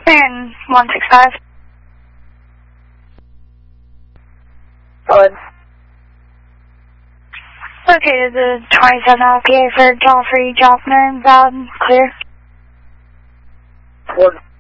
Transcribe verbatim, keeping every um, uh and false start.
And one six five. Solid. Located the twenty-seven L P A for Joffrey Joffner, valid, clear. Solid.